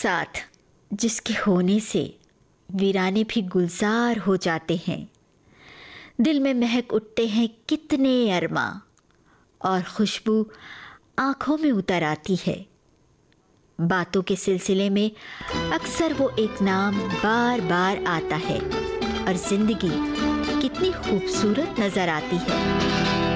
साथ जिसके होने से वीराने भी गुलजार हो जाते हैं। दिल में महक उठते हैं कितने अरमा और खुशबू आँखों में उतर आती है। बातों के सिलसिले में अक्सर वो एक नाम बार बार आता है और जिंदगी कितनी खूबसूरत नजर आती है।